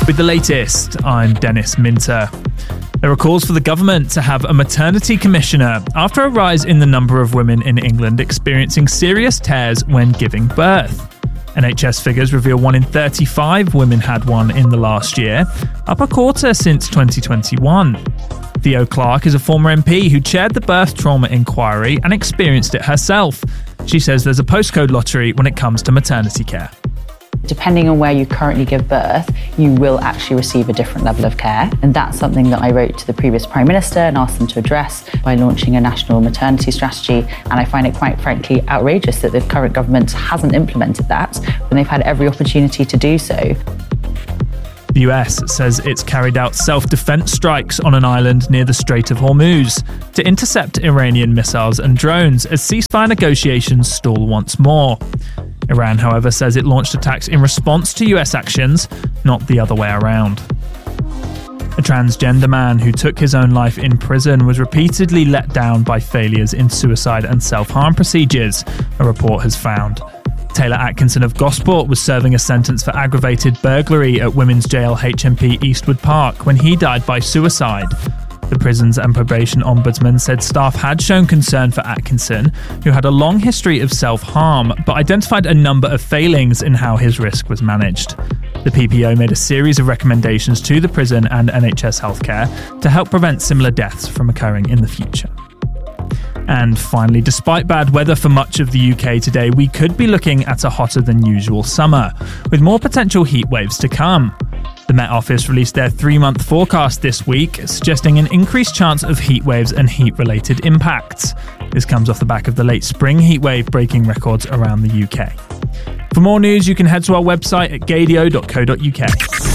With the latest, I'm Dennis Minter. There are calls for the government to have a maternity commissioner after a rise in the number of women in England experiencing serious tears when giving birth. NHS figures reveal 1 in 35 women had one in the last year, up a quarter since 2021. Theo Clark is a former MP who chaired the birth trauma inquiry and experienced it herself. She says there's a postcode lottery when it comes to maternity care. Depending on where you currently give birth, you will actually receive a different level of care. And that's something that I wrote to the previous Prime Minister and asked them to address by launching a national maternity strategy. And I find it quite frankly outrageous that the current government hasn't implemented that when they've had every opportunity to do so. The US says it's carried out self-defense strikes on an island near the Strait of Hormuz to intercept Iranian missiles and drones as ceasefire negotiations stall once more. Iran, however, says it launched attacks in response to US actions, not the other way around. A transgender man who took his own life in prison was repeatedly let down by failures in suicide and self-harm procedures, a report has found. Taylor Atkinson of Gosport was serving a sentence for aggravated burglary at Women's Jail HMP Eastwood Park when he died by suicide. The Prisons and Probation Ombudsman said staff had shown concern for Atkinson, who had a long history of self-harm, but identified a number of failings in how his risk was managed. The PPO made a series of recommendations to the prison and NHS healthcare to help prevent similar deaths from occurring in the future. And finally, despite bad weather for much of the UK today, we could be looking at a hotter than usual summer, with more potential heat waves to come. The Met Office released their 3-month forecast this week, suggesting an increased chance of heat waves and heat-related impacts. This comes off the back of the late spring heatwave breaking records around the UK. For more news, you can head to our website at gadio.co.uk.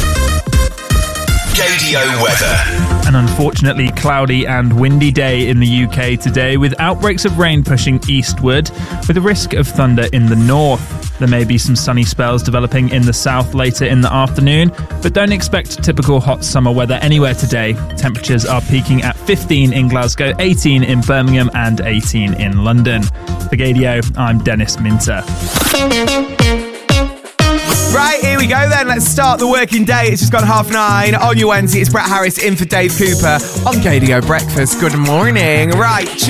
Gadio weather. An unfortunately cloudy and windy day in the UK today, with outbreaks of rain pushing eastward, with a risk of thunder in the north. There may be some sunny spells developing in the south later in the afternoon, but don't expect typical hot summer weather anywhere today. Temperatures are peaking at 15 in Glasgow, 18 in Birmingham and 18 in London. For Gadio, I'm Dennis Minter. Right, here we go then. Let's start the working day. It's just gone 9:30 on your Wednesday. It's Brett Harris in for Dave Cooper on Gadio Breakfast. Good morning. Right.